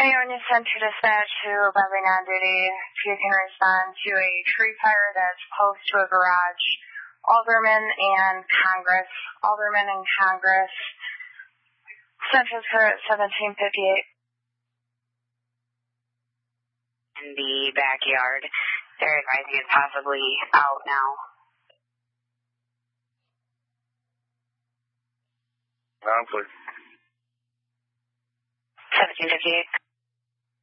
Anyone you sent to dispatch to Bobby on duty, if you can respond to a tree fire that's close to a garage. Alderman and Congress. Central at 1758. In the backyard. They're advising it's possibly out now. Now, please. 1758.